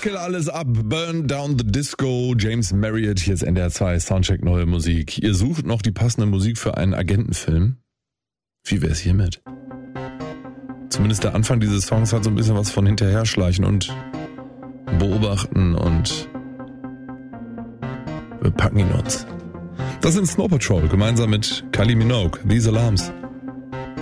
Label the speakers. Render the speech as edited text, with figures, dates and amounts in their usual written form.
Speaker 1: Fackel alles ab, burn down the disco, James Marriott, hier ist NDR 2, Soundcheck neue Musik. Ihr sucht noch die passende Musik für einen Agentenfilm? Wie wär's hiermit? Zumindest der Anfang dieses Songs hat so ein bisschen was von hinterherschleichen und beobachten und wir packen ihn uns. Das sind Snow Patrol, gemeinsam mit Kylie Minogue, These Alarms.